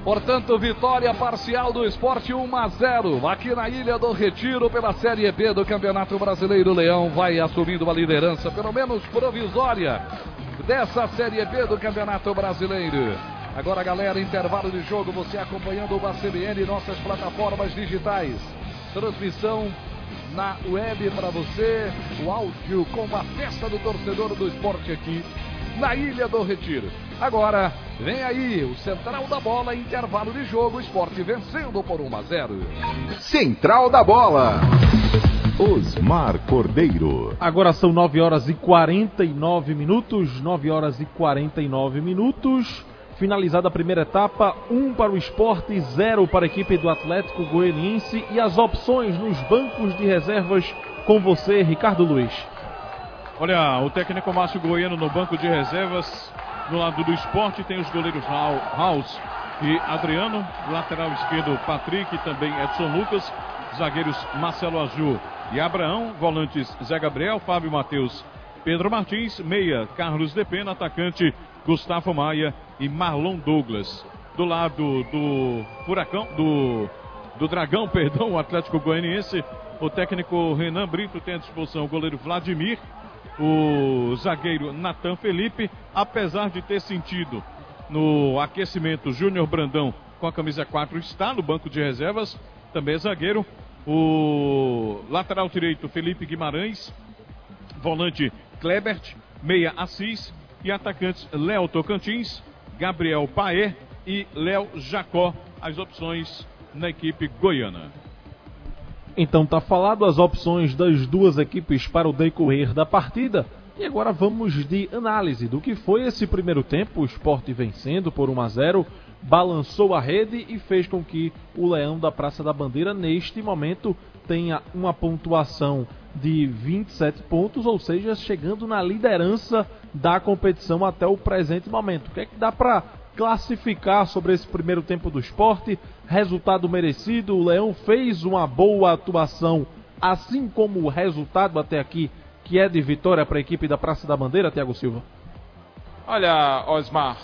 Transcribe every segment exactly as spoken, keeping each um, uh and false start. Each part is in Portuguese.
Portanto, vitória parcial do Sport um a zero. Aqui na Ilha do Retiro pela Série B do Campeonato Brasileiro. O Leão vai assumindo a liderança, pelo menos provisória, dessa Série B do Campeonato Brasileiro. Agora, galera, intervalo de jogo, você acompanhando o C B N e nossas plataformas digitais. Transmissão na web para você, o áudio com a festa do torcedor do esporte aqui na Ilha do Retiro. Agora, vem aí o Central da Bola, intervalo de jogo, Sport vencendo por um a zero. Central da Bola, Osmar Cordeiro. Agora são nove horas e quarenta e nove minutos, nove horas e quarenta e nove minutos. Finalizada a primeira etapa, um para o Sport, zero para a equipe do Atlético Goianiense. E as opções nos bancos de reservas com você, Ricardo Luiz. Olha, o técnico Márcio Goiano no banco de reservas. Do lado do Sport tem os goleiros House e Adriano. Lateral esquerdo, Patrick e também Edson Lucas. Zagueiros Marcelo Azul e Abraão. Volantes Zé Gabriel, Fábio Matheus, Pedro Martins. Meia, Carlos Depena. Atacante, Gustavo Maia e Marlon Douglas. Do lado do Furacão, do, do Dragão, perdão, o Atlético Goianiense, o técnico Renan Brito tem à disposição o goleiro Vladimir, o zagueiro Natan Felipe, apesar de ter sentido no aquecimento Júnior Brandão com a camisa quatro, está no banco de reservas, também é zagueiro. O lateral direito Felipe Guimarães, volante Klebert, meia Assis e atacantes Léo Tocantins, Gabriel Paer e Léo Jacó, as opções na equipe goiana. Então tá falado as opções das duas equipes para o decorrer da partida. E agora vamos de análise do que foi esse primeiro tempo. O Sport vencendo por um a zero, balançou a rede e fez com que o Leão da Praça da Bandeira neste momento tenha uma pontuação de vinte e sete pontos, ou seja, chegando na liderança da competição até o presente momento. O que é que dá para classificar sobre esse primeiro tempo do Sport? Resultado merecido, o Leão fez uma boa atuação, assim como o resultado até aqui, que é de vitória para a equipe da Praça da Bandeira, Thiago Silva. Olha, Osmar,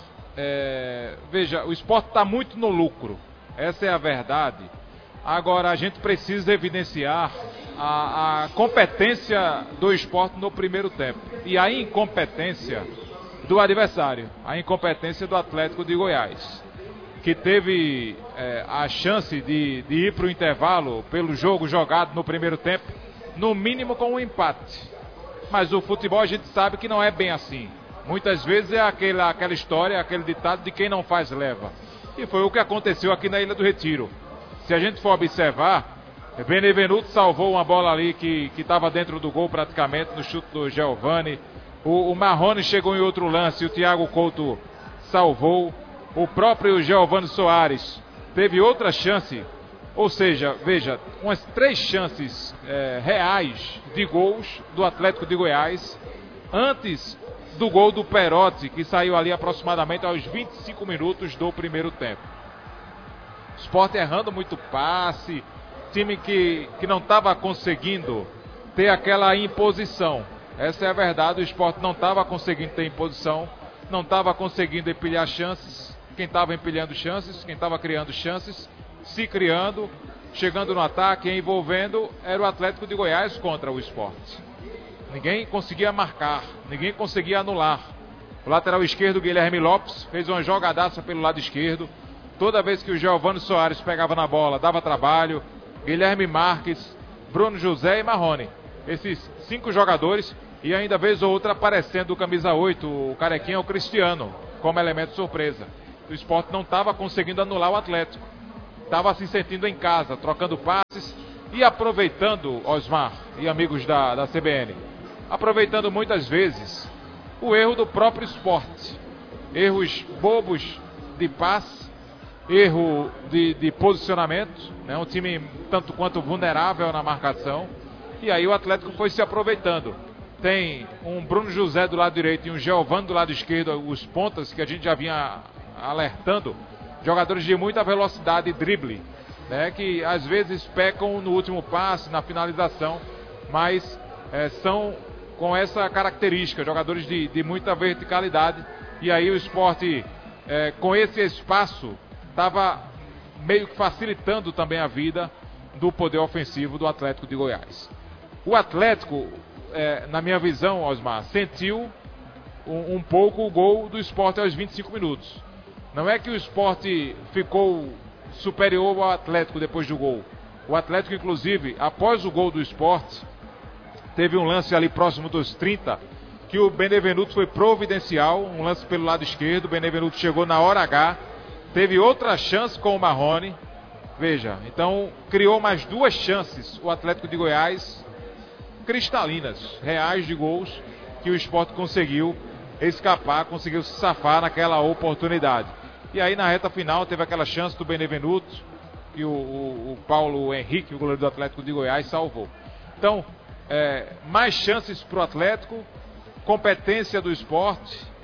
é, veja, o Sport está muito no lucro, essa é a verdade. Agora a gente precisa evidenciar a, a competência do Sport no primeiro tempo e a incompetência do adversário, a incompetência do Atlético de Goiás, que teve é, a chance de, de ir para o intervalo pelo jogo jogado no primeiro tempo, no mínimo com um empate. Mas o futebol a gente sabe que não é bem assim. Muitas vezes é aquela, aquela história, aquele ditado de quem não faz leva. E foi o que aconteceu aqui na Ilha do Retiro. Se a gente for observar, Benevenuto salvou uma bola ali que estava dentro do gol praticamente, no chute do Giovani. O, o Marrone chegou em outro lance, o Thiago Couto salvou. O próprio Giovani Soares teve outra chance. Ou seja, veja, umas três chances é, reais de gols do Atlético de Goiás antes do gol do Perotti, que saiu ali aproximadamente aos vinte e cinco minutos do primeiro tempo. Sport errando muito passe, time que, que não estava conseguindo ter aquela imposição. Essa é a verdade, o Sport não estava conseguindo ter imposição, não estava conseguindo empilhar chances. Quem estava empilhando chances, quem estava criando chances, se criando, chegando no ataque, envolvendo, era o Atlético de Goiás contra o Sport. Ninguém conseguia marcar, ninguém conseguia anular. O lateral esquerdo, Guilherme Lopes, fez uma jogadaça pelo lado esquerdo. Toda vez que o Giovani Soares pegava na bola, dava trabalho. Guilherme Marques, Bruno José e Marrone. Esses cinco jogadores, e ainda vez ou outra aparecendo o camisa oito, o carequinha, o Cristiano, como elemento surpresa. O Sport não estava conseguindo anular o Atlético. Estava se sentindo em casa, trocando passes e aproveitando, Osmar e amigos da, da C B N, aproveitando muitas vezes o erro do próprio Sport. Erros bobos de passe, erro de, de posicionamento, né? Um time tanto quanto vulnerável na marcação. E aí o Atlético foi se aproveitando. Tem um Bruno José do lado direito e um Giovani do lado esquerdo, os pontas que a gente já vinha alertando. Jogadores de muita velocidade e drible, né, que às vezes pecam no último passe, na finalização, mas é, são com essa característica, jogadores de, de muita verticalidade. E aí o Sport, é, com esse espaço estava meio que facilitando também a vida do poder ofensivo do Atlético de Goiás. O Atlético, é, na minha visão, Osmar, sentiu um, um pouco o gol do Sport aos vinte e cinco minutos. Não é que o Sport ficou superior ao Atlético depois do gol. O Atlético, inclusive, após o gol do Sport, teve um lance ali próximo dos trinta, que o Benevenuto foi providencial, um lance pelo lado esquerdo, o Benevenuto chegou na hora H, teve outra chance com o Marrone, veja, então criou mais duas chances o Atlético de Goiás, cristalinas, reais de gols, que o Sport conseguiu escapar, conseguiu se safar naquela oportunidade. E aí na reta final teve aquela chance do Benevenuto, que o, o, o Paulo Henrique, o goleiro do Atlético de Goiás, salvou. Então, é, mais chances para o Atlético, competência do Sport,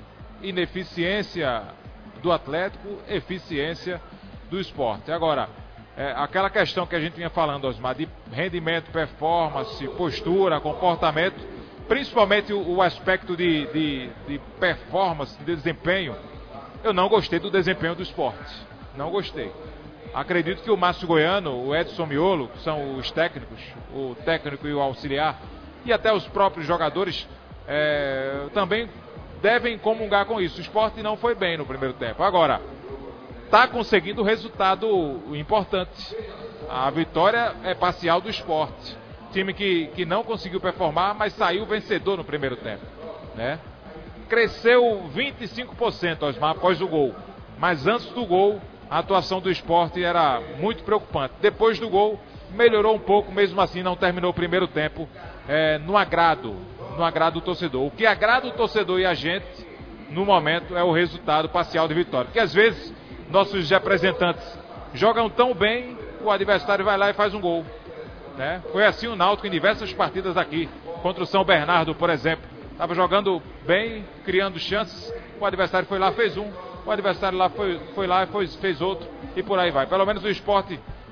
ineficiência do Atlético, eficiência do Sport. Agora, é, aquela questão que a gente vinha falando, Osmar, de rendimento, performance, postura, comportamento, principalmente o, o aspecto de, de, de performance, de desempenho, eu não gostei do desempenho do Sport. Não gostei. Acredito que o Márcio Goiano, o Edson Miolo, que são os técnicos, o técnico e o auxiliar, e até os próprios jogadores, é, também devem comungar com isso. O Sport não foi bem no primeiro tempo. Agora, está conseguindo resultado importante. A vitória é parcial do Sport. Time que, que não conseguiu performar, mas saiu vencedor no primeiro tempo, né? Cresceu vinte e cinco por cento, Osmar, após o gol. Mas antes do gol, a atuação do Sport era muito preocupante. Depois do gol, melhorou um pouco, mesmo assim não terminou o primeiro tempo é, no agrado, no agrado do torcedor. O que agrada o torcedor e a gente, no momento, é o resultado parcial de vitória. Porque às vezes, nossos representantes jogam tão bem, o adversário vai lá e faz um gol, né? Foi assim o Náutico em diversas partidas aqui, contra o São Bernardo, por exemplo. Estava jogando bem, criando chances, o adversário foi lá, fez um, o adversário lá foi, foi lá e foi, fez outro, e por aí vai. Pelo menos o Sport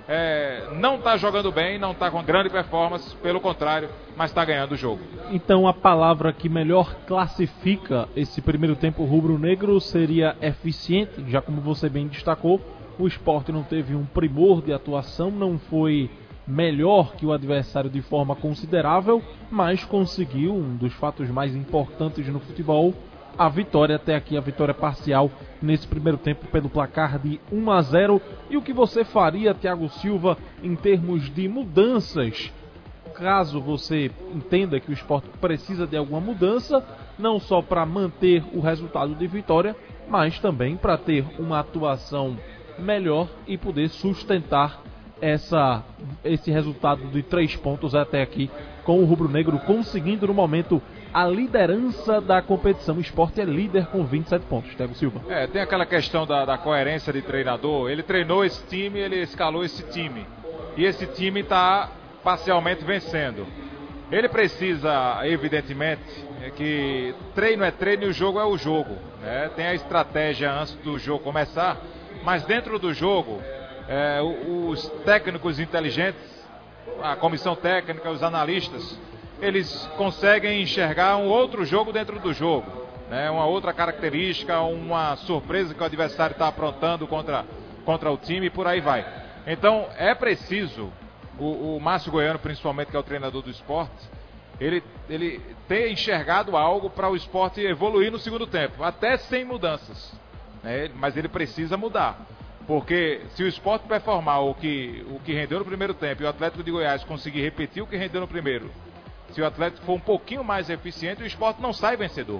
é, não está jogando bem, não está com grande performance, pelo contrário, mas está ganhando o jogo. Então a palavra que melhor classifica esse primeiro tempo rubro-negro seria eficiente, já como você bem destacou, o Sport não teve um primor de atuação, não foi melhor que o adversário de forma considerável, mas conseguiu um dos fatos mais importantes no futebol, a vitória até aqui, a vitória parcial nesse primeiro tempo pelo placar de um a zero. E o que você faria, Thiago Silva, em termos de mudanças, caso você entenda que o Sport precisa de alguma mudança, não só para manter o resultado de vitória, mas também para ter uma atuação melhor e poder sustentar essa, esse resultado de três pontos até aqui, com o rubro-negro conseguindo no momento a liderança da competição. O Sport é líder com vinte e sete pontos, Thiago Silva. É, tem aquela questão da, da coerência de treinador. Ele treinou esse time, ele escalou esse time, e esse time está parcialmente vencendo. Ele precisa, evidentemente, é que treino é treino e o jogo é o jogo, né? Tem a estratégia antes do jogo começar, mas dentro do jogo, é, os técnicos inteligentes, a comissão técnica, os analistas, eles conseguem enxergar um outro jogo dentro do jogo, né? Uma outra característica, uma surpresa que o adversário está aprontando contra, contra o time, e por aí vai. Então é preciso, o, o Márcio Goiano principalmente, que é o treinador do Sport, ele, ele ter enxergado algo para o Sport evoluir no segundo tempo, até sem mudanças, né? Mas ele precisa mudar, porque se o Sport performar o que, o que rendeu no primeiro tempo e o Atlético de Goiás conseguir repetir o que rendeu no primeiro, se o Atlético for um pouquinho mais eficiente, o Sport não sai vencedor.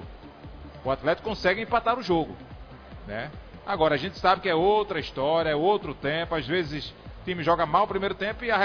O Atlético consegue empatar o jogo, né? Agora, a gente sabe que é outra história, é outro tempo. Às vezes o time joga mal o primeiro tempo e a